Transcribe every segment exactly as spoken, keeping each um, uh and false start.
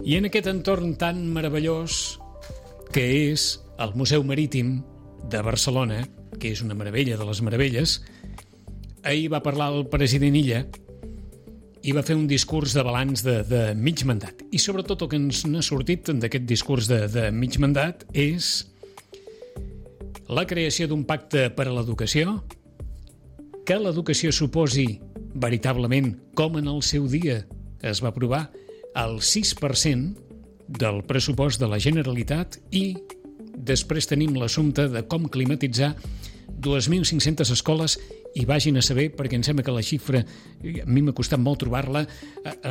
I en aquest entorn tan meravellós que és el Museu Marítim de Barcelona, que és una meravella de les meravelles, ahir va parlar el president Illa i va fer un discurs de balanç de, de mig mandat. I sobretot el que ens n'ha sortit d'aquest discurs de, de mig mandat és la creació d'un pacte per a l'educació, que l'educació suposi veritablement, com en el seu dia es va aprovar, el sis per cent del pressupost de la Generalitat, i després tenim l'assumpte de com climatitzar dos mil cinc-centes escoles, i vagin a saber, perquè em sembla que la xifra, a mi m'ha costat molt trobar-la, a, a,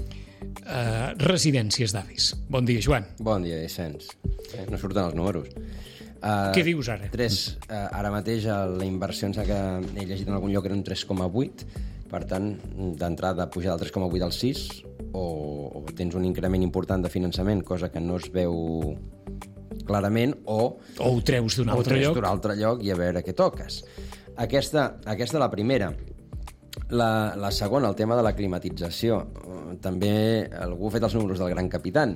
a residències d'avis. Bon dia, Joan. Bon dia, Vicenç. No surten els números. Uh, Què dius ara? tres, uh, ara mateix la inversió em que he llegit en algun lloc era un tres coma vuit, per tant, d'entrada pujar del tres coma vuit al sis, o, o tens un increment important de finançament, cosa que no es veu clarament, o, o ho treus d'un altre lloc. d'un altre lloc i a veure què toques. Aquesta, aquesta la primera. La, la segona, el tema de la climatització. També algú ha fet els números del Gran Capitán,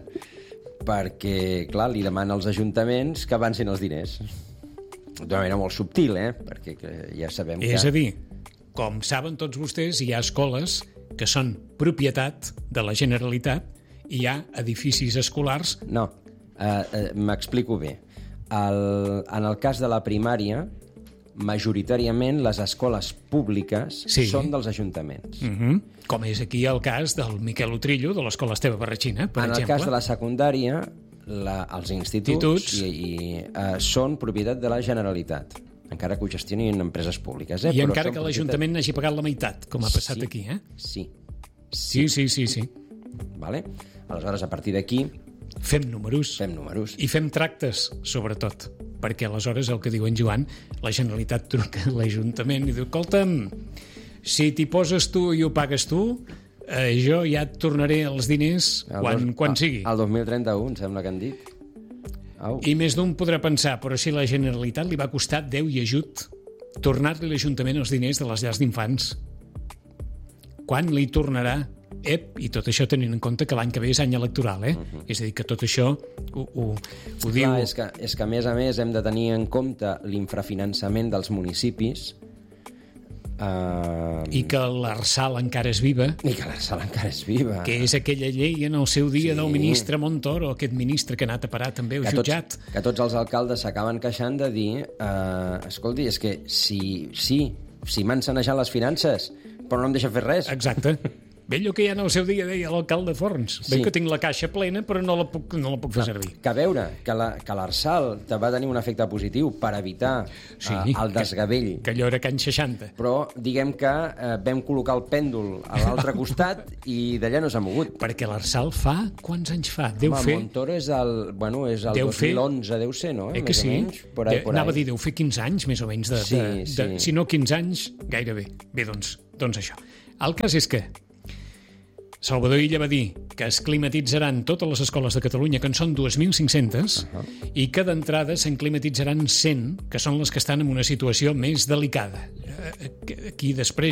perquè, clar, li demana als ajuntaments que avancin els diners. D'una manera molt subtil, eh? Perquè ja sabem que... És a dir, com saben tots vostès, hi ha escoles que són propietat de la Generalitat i hi ha edificis escolars... No, uh, uh, m'explico bé. El, en el cas de la primària, majoritàriament les escoles públiques sí. són dels ajuntaments. Mm-hmm. Com és aquí el cas del Miquel Utrillo, de l'Escola Esteve Barratxina, per en exemple. En el cas de la secundària, la, els instituts, instituts. I, i, uh, són propietat de la Generalitat, encara que ho gestionin empreses públiques. Eh? I Però encara que propietat... l'Ajuntament n'hagi pagat la meitat, com ha passat sí, aquí. Eh? Sí. Sí, sí, sí, sí. Vale? Aleshores, a partir d'aquí... Fem números. Fem números. I fem tractes, sobretot. Perquè aleshores, el que diu en Joan, la Generalitat truca a l'Ajuntament i diu, escolta'm, si t'hi poses tu i ho pagues tu, eh, jo ja et tornaré els diners el quan, dos, quan sigui. El dos mil trenta-u, em sembla que han dit. Au. I més d'un podrà pensar, però si la Generalitat li va costar deu i ajut tornar-li a l'Ajuntament els diners de les llars d'infants, quan li tornarà? Ep, i tot això tenint en compte que l'any que ve és any electoral, eh? Uh-huh. És a dir, que tot això ho, ho, ho diu... Clar, és que, és que a més a més hem de tenir en compte l'infrafinançament dels municipis. Uh... I que l'Arsal encara és viva. I que l'Arsal encara és viva. Que és aquella llei en el seu dia sí. del ministre Montoro, aquest ministre que ha anat a parar també al jutjat. Tots, que tots els alcaldes s'acaben queixant de dir uh, escolti, és que si, sí, si m'han sanejat les finances, però no em deixa fer res. Exacte. Bé, allò que ja en el seu dia deia l'alcalde Forns. Sí. Bé que tinc la caixa plena, però no la puc, no la puc fer servir. Que a veure, que la, que l'Arsal te va tenir un efecte positiu per evitar sí, uh, el desgavell. Que, que allò era Can seixanta. Però diguem que uh, vam col·locar el pèndol a l'altre costat i d'allà no s'ha mogut. Perquè l'Arsal fa... Quants anys fa? Deu Home, fer... Montoro és el... Bueno, és el deu dos mil onze, fer... deu ser, no? Eh que més sí? o menys, por ahí, de, por anava ahí. a dir, deu fer quinze anys, més o menys, de, sí, de, de, sí. si no quinze anys, gairebé. Bé, doncs, doncs això. El cas és que Salvador Illa va dir que es climatitzaran totes les escoles de Catalunya, que en són dos mil cinc-centes, uh-huh. i que d'entrada se'n climatitzaran cent, que són les que estan en una situació més delicada. Aquí després